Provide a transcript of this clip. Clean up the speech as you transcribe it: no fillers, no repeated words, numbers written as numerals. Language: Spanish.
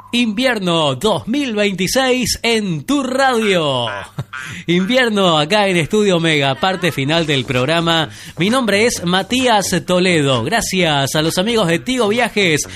Invierno 2026 en tu radio. Invierno acá en Estudio Omega, parte final del programa. Mi nombre es Matías Toledo. Gracias a los amigos de Tigo Viajes